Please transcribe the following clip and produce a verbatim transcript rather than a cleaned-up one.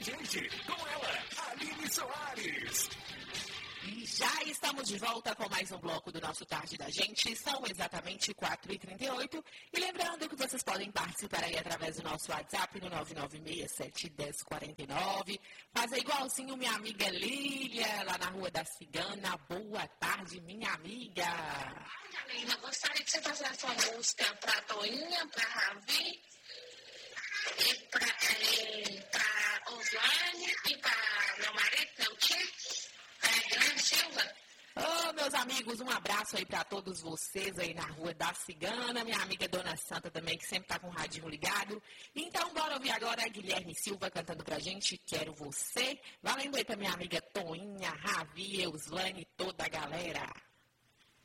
gente, com ela, Aline Soares. E já estamos de volta com mais um bloco do nosso Tarde da Gente. São exatamente quatro e trinta e oito. E lembrando que vocês podem participar aí através do nosso WhatsApp no nove nove seis sete um zero quatro nove. Fazer igualzinho minha amiga Lília, lá na Rua da Cigana. Boa tarde, minha amiga. Ai, Aline, eu gostaria de você fazer essa música pra Toinha, pra Ravi, e pra, é, pra Oslane e pra meu marido, meu tio. Silva. Ô, meus amigos, um abraço aí pra todos vocês aí na Rua da Cigana, minha amiga Dona Santa também, que sempre tá com o radinho ligado. Então, bora ouvir agora a Guilherme Silva cantando pra gente Quero Você. Valendo aí pra minha amiga Toinha, Ravi, Euslane e toda a galera.